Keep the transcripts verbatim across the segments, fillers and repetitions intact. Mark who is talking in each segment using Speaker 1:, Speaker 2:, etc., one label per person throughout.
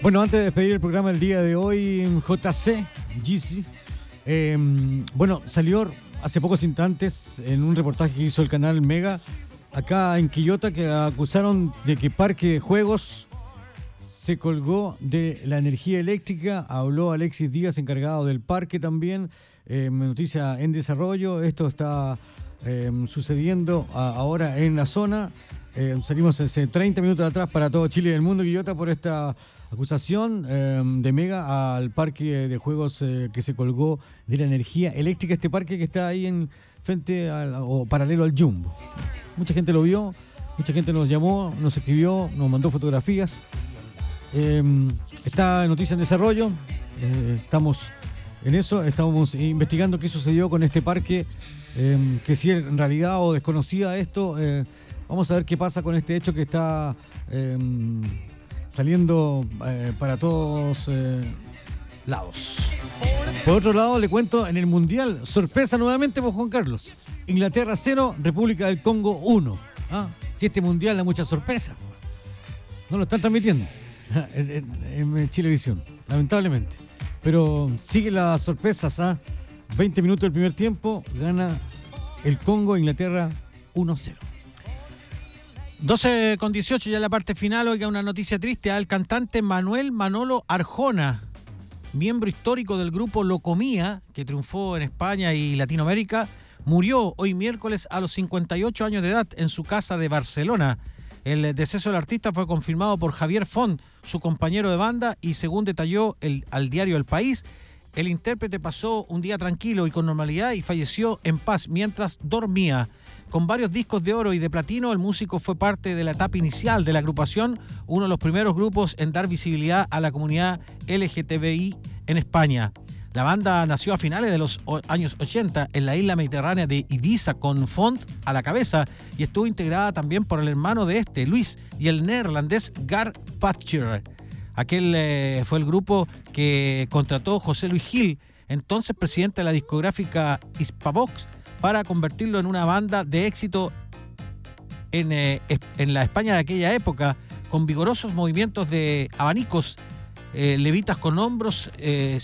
Speaker 1: Bueno, antes de despedir el programa el día de hoy, J C, G C, eh, bueno, salió hace pocos instantes en un reportaje que hizo el canal Mega, acá en Quillota, que acusaron de que Parque de Juegos se colgó de la energía eléctrica. Habló Alexis Díaz, encargado del parque también, eh, noticia en desarrollo. Esto está eh, sucediendo a, ahora en la zona. Eh, salimos hace treinta minutos atrás para todo Chile y el mundo, Quillota, por esta acusación eh, de Mega al parque de juegos eh, que se colgó de la energía eléctrica. Este parque que está ahí en frente al, o paralelo al Jumbo. Mucha gente lo vio, mucha gente nos llamó, nos escribió, nos mandó fotografías. Eh, está noticia en desarrollo, eh, estamos en eso, estamos investigando qué sucedió con este parque, eh, que si en realidad o desconocida esto, eh, vamos a ver qué pasa con este hecho que está eh, saliendo eh, para todos eh, lados. Por otro lado, le cuento, en el Mundial, sorpresa nuevamente por Juan Carlos. Inglaterra cero, República del Congo uno. ¿Ah? Si este Mundial da mucha sorpresa. No lo están transmitiendo en, en, en Chilevisión, lamentablemente. Pero siguen las sorpresas. ¿Ah? veinte minutos del primer tiempo, gana el Congo, Inglaterra uno cero.
Speaker 2: doce con dieciocho, ya en la parte final. Oiga, una noticia triste al cantante Manuel Manolo Arjona, miembro histórico del grupo Locomía, que triunfó en España y Latinoamérica, murió hoy miércoles a los cincuenta y ocho años de edad en su casa de Barcelona. El deceso del artista fue confirmado por Javier Font, su compañero de banda, y según detalló el, al diario El País, el intérprete pasó un día tranquilo y con normalidad y falleció en paz mientras dormía. Con varios discos de oro y de platino, el músico fue parte de la etapa inicial de la agrupación, uno de los primeros grupos en dar visibilidad a la comunidad L G T B I en España. La banda nació a finales de los años ochenta en la isla mediterránea de Ibiza, con Font a la cabeza, y estuvo integrada también por el hermano de este, Luis, y el neerlandés Gar Patcher. Aquel eh, fue el grupo que contrató José Luis Gil, entonces presidente de la discográfica Hispavox, para convertirlo en una banda de éxito en, eh, en la España de aquella época, con vigorosos movimientos de abanicos, eh, levitas con hombros, eh,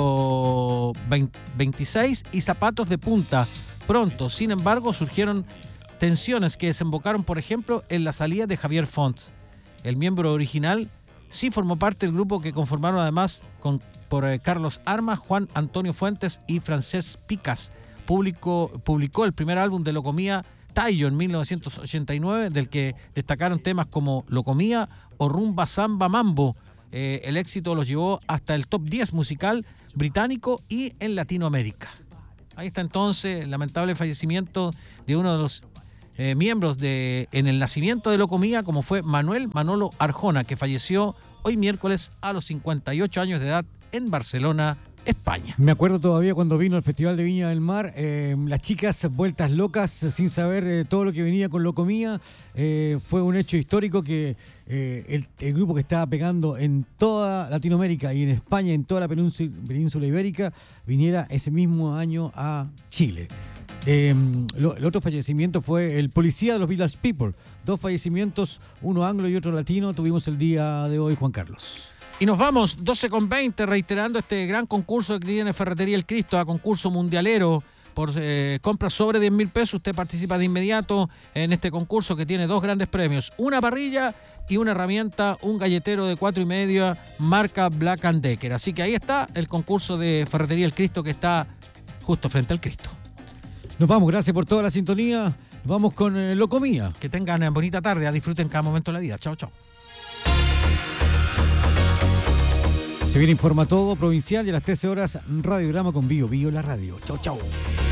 Speaker 2: siglo veintiséis, y zapatos de punta. Pronto, sin embargo, surgieron tensiones que desembocaron, por ejemplo, en la salida de Javier Font. El miembro original sí formó parte del grupo, que conformaron además con, por eh, Carlos Armas, Juan Antonio Fuentes y Francesc Picas. Publicó, publicó el primer álbum de Locomía, Tayo, en mil novecientos ochenta y nueve, del que destacaron temas como Locomía o Rumba Samba Mambo. Eh, el éxito los llevó hasta el top diez musical británico y en Latinoamérica. Ahí está entonces el lamentable fallecimiento de uno de los eh, miembros de, en el nacimiento de Locomía, como fue Manuel Manolo Arjona, que falleció hoy miércoles a los cincuenta y ocho años de edad en Barcelona, España.
Speaker 1: Me acuerdo todavía cuando vino al Festival de Viña del Mar, eh, las chicas vueltas locas sin saber eh, todo lo que venía con Locomía. Eh, fue un hecho histórico que eh, el, el grupo que estaba pegando en toda Latinoamérica y en España, en toda la península, península ibérica, viniera ese mismo año a Chile. Eh, lo, el otro fallecimiento fue el policía de los Village People. Dos fallecimientos, uno anglo y otro latino, tuvimos el día de hoy, Juan Carlos.
Speaker 2: Y nos vamos, doce con veinte, reiterando este gran concurso que tiene Ferretería El Cristo, a concurso mundialero. Por eh, compras sobre diez mil pesos, usted participa de inmediato en este concurso, que tiene dos grandes premios: una parrilla y una herramienta, un galletero de cuatro y media, marca Black and Decker. Así que ahí está el concurso de Ferretería El Cristo, que está justo frente al Cristo.
Speaker 1: Nos vamos, gracias por toda la sintonía. Vamos con eh, Locomía.
Speaker 2: Que tengan una bonita tarde, disfruten cada momento de la vida. Chao, chao.
Speaker 1: Se viene Informa Todo Provincial, y a las trece horas Radiograma con Bio Bio la radio. Chau, chau.